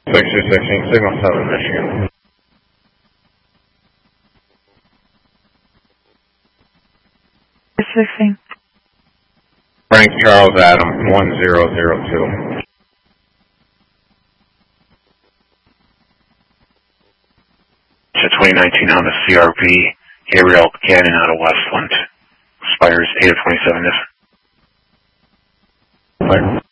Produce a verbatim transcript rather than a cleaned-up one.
six two sixteen, Signal seven, Michigan. sixteen. Frank Charles Adam, one zero zero two. It's a twenty nineteen Honda C R V, Gabriel Cannon out of Westland. Expires eight of twenty-seven. Fire.